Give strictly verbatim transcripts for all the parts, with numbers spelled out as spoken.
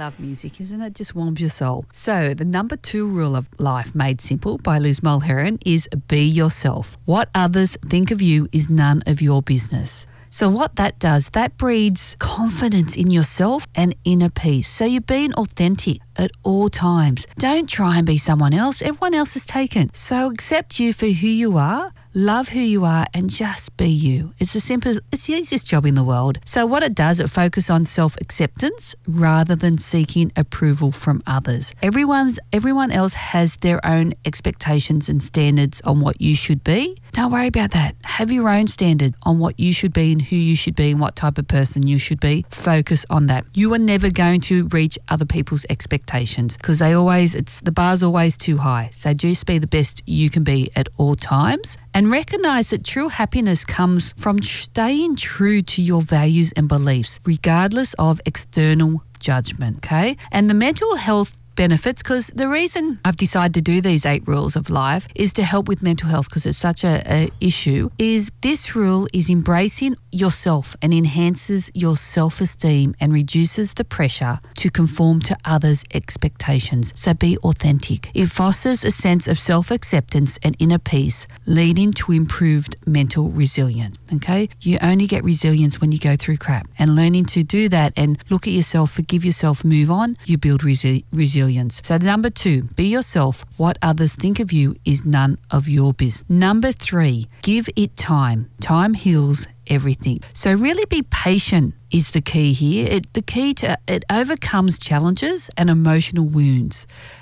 love music, isn't it? Just warms your soul. So the number two rule of Life Made Simple by Liz Mulheron is be yourself. What others think of you is none of your business. So what that does, that breeds confidence in yourself and inner peace. So you're being authentic at all times. Don't try and be someone else. Everyone else is taken. So accept you for who you are. Love who you are and just be you. It's the simple, it's the easiest job in the world. So what it does, it focuses on self-acceptance rather than seeking approval from others. Everyone's, everyone else has their own expectations and standards on what you should be. Don't worry about that. Have your own standard on what you should be and who you should be and what type of person you should be. Focus on that. You are never going to reach other people's expectations because they always, it's the bar's always too high. So just be the best you can be at all times. And recognize that true happiness comes from staying true to your values and beliefs, regardless of external judgment, okay? And the mental health benefits, because the reason I've decided to do these eight rules of life is to help with mental health because it's such a, a issue, is this rule is embracing yourself and enhances your self-esteem and reduces the pressure to conform to others' expectations. So be authentic. It fosters a sense of self-acceptance and inner peace, leading to improved mental resilience, okay? You only get resilience when you go through crap, and learning to do that and look at yourself, forgive yourself, move on, you build resi- resilience. So number two, be yourself. What others think of you is none of your business. Number three, give it time. Time heals everything. So really be patient is the key here. It, the key to it overcomes challenges and emotional wounds.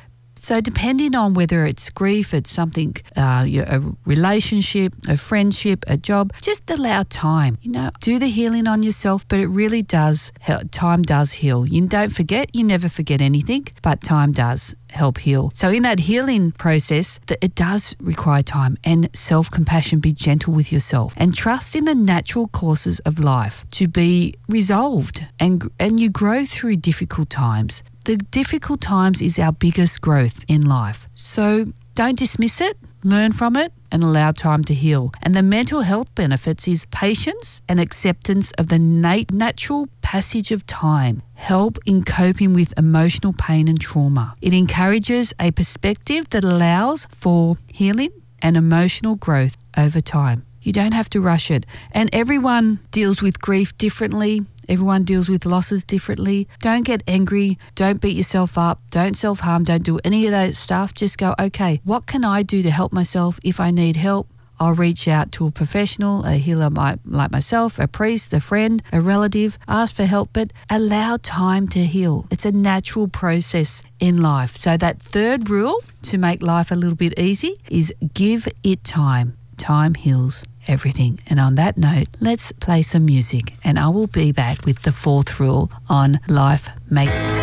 So depending on whether it's grief, it's something, uh, a relationship, a friendship, a job, just allow time. You know, do the healing on yourself, but it really does, help. Time does heal. You don't forget, you never forget anything, but time does help heal. So in that healing process, that it does require time and self-compassion. Be gentle with yourself and trust in the natural courses of life to be resolved, and and you grow through difficult times. The difficult times is our biggest growth in life. So don't dismiss it, learn from it, and allow time to heal. And the mental health benefits is patience and acceptance of the nat- natural passage of time, help in coping with emotional pain and trauma. It encourages a perspective that allows for healing and emotional growth over time. You don't have to rush it. And everyone deals with grief differently. Everyone deals with losses differently. Don't get angry. Don't beat yourself up. Don't self-harm. Don't do any of that stuff. Just go, okay, what can I do to help myself? If I need help, I'll reach out to a professional, a healer like myself, a priest, a friend, a relative. Ask for help, but allow time to heal. It's a natural process in life. So that third rule to make life a little bit easy is give it time. Time heals everything. And on that note, let's play some music and I will be back with the fourth rule on Life Makes